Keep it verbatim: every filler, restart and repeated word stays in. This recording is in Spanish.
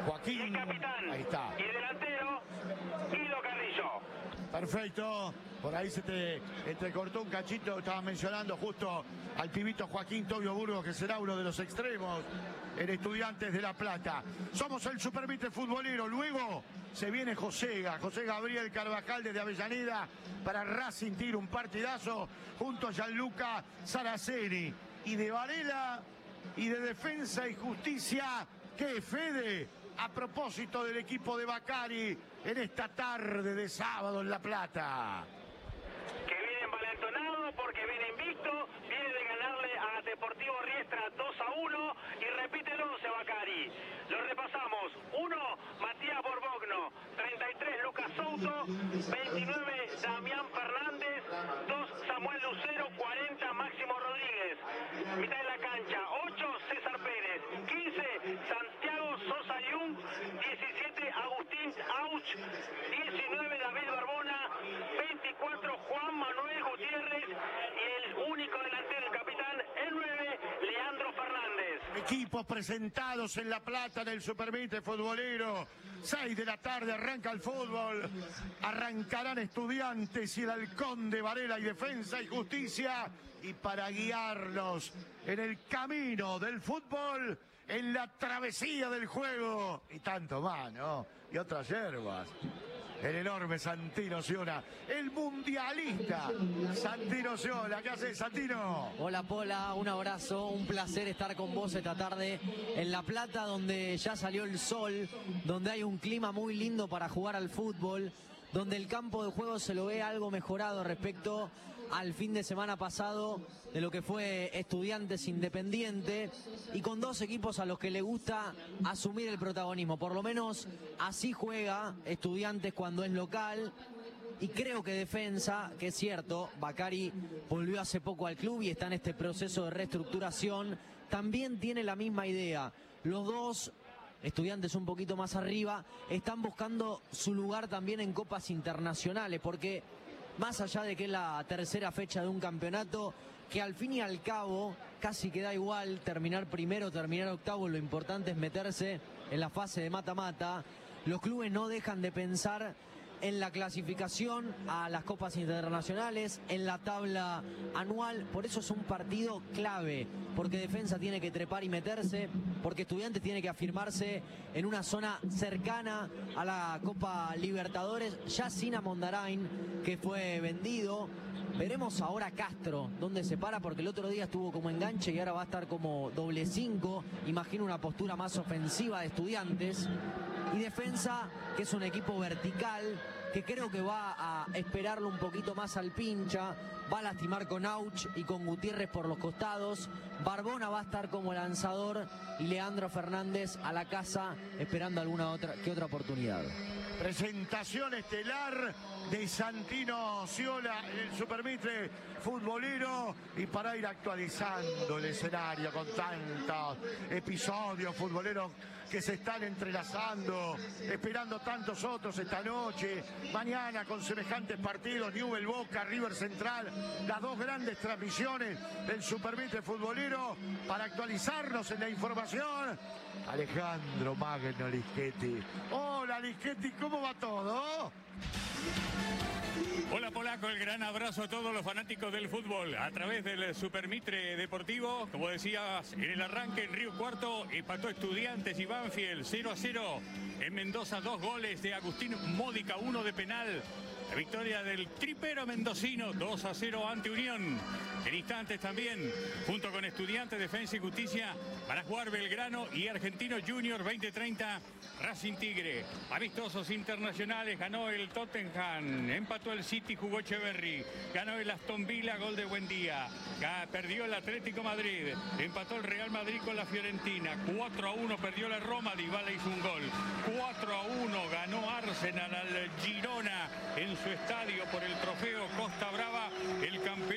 Joaquín. El capitán. Ahí está. Y el delantero, Guido Carrillo. Perfecto. Por ahí se te entrecortó un cachito. Estabas mencionando justo al pibito Joaquín Tobio Burgos, que será uno de los extremos en Estudiantes de La Plata. Somos el Supermitre Futbolero. Luego se viene Josega, José Gabriel Carvajal desde Avellaneda para Racing. Tira un partidazo junto a Gianluca Saraceni. Y de Varela y de Defensa y Justicia, ¿qué, Fede? A propósito del equipo de Bacari en esta tarde de sábado en La Plata. Que viene envalentonado porque viene invicto, viene de ganarle a Deportivo Riestra dos a uno y repite el once Bacari. Lo repasamos. uno, Matías Borbogno. treinta y tres, Lucas Souto. veintinueve, Damián Fernández. dos, Samuel Lucero. cuarenta, Máximo Rodríguez. Mitad de la cancha. ocho, César Pérez. quince, Santiago Sosa Yung. diecisiete, Agustín Auch. diecinueve, David Barbona. veinticuatro, Juan Manuel Gutiérrez. Y el único delantero, el capitán, el nueve, Leandro Fernández. Equipos presentados en La Plata en el Supermitre Futbolero. seis de la tarde arranca el fútbol. Arrancarán Estudiantes y el Halcón de Varela y Defensa y Justicia. Y para guiarnos en el camino del fútbol, en la travesía del juego y tanto más, ¿no? Y otras hierbas. El enorme Santino Ciona, el mundialista Santino Ciona. ¿Qué haces, Santino? Hola, Pola, un abrazo, un placer estar con vos esta tarde en La Plata, donde ya salió el sol, donde hay un clima muy lindo para jugar al fútbol, donde el campo de juego se lo ve algo mejorado respecto al fin de semana pasado de lo que fue Estudiantes Independiente, y con dos equipos a los que le gusta asumir el protagonismo. Por lo menos así juega Estudiantes cuando es local. Y creo que Defensa, que es cierto, Bacari volvió hace poco al club y está en este proceso de reestructuración, también tiene la misma idea. Los dos, Estudiantes un poquito más arriba, están buscando su lugar también en copas internacionales, porque más allá de que es la tercera fecha de un campeonato, que al fin y al cabo casi que da igual terminar primero o terminar octavo, lo importante es meterse en la fase de mata-mata. Los clubes no dejan de pensar en la clasificación a las copas internacionales, en la tabla anual. Por eso es un partido clave, porque Defensa tiene que trepar y meterse, porque Estudiantes tiene que afirmarse en una zona cercana a la Copa Libertadores, ya sin a Mondarain, que fue vendido. Veremos ahora Castro dónde se para, porque el otro día estuvo como enganche y ahora va a estar como doble cinco. Imagino una postura más ofensiva de Estudiantes. Y Defensa, que es un equipo vertical, que creo que va a esperarlo un poquito más al pincha, va a lastimar con Auch y con Gutiérrez por los costados. Barbona va a estar como lanzador y Leandro Fernández a la casa esperando alguna otra que otra oportunidad. Presentación estelar de Santino Ciona en el Supermitre Futbolero, y para ir actualizando el escenario con tantos episodios futboleros que se están entrelazando, esperando tantos otros esta noche, mañana con semejantes partidos, Newell's Boca, River Central, las dos grandes transmisiones del Supermitre Futbolero. Para actualizarnos en la información, Alejandro Magno Lischetti. Hola, Lischetti, ¿cómo va todo? Hola, Polaco, el gran abrazo a todos los fanáticos del fútbol a través del Supermitre Deportivo. Como decías, en el arranque en Río Cuarto empató Estudiantes y Banfield cero a cero. En Mendoza, dos goles de Agustín Módica, uno de penal. La victoria del tripero mendocino, dos a cero ante Unión. En instantes también, junto con Estudiantes, Defensa y Justicia, van a jugar Belgrano y Argentino Junior veinte treinta, Racing Tigre. Amistosos internacionales, ganó el Tottenham, empató el City, jugó Echeverry, ganó el Aston Villa, gol de Buendía, perdió el Atlético Madrid, empató el Real Madrid con la Fiorentina, cuatro a uno perdió la Roma, Dybala hizo un gol, cuatro a uno ganó Arsenal al Girona en su estadio por el trofeo Costa Brava, el campeón.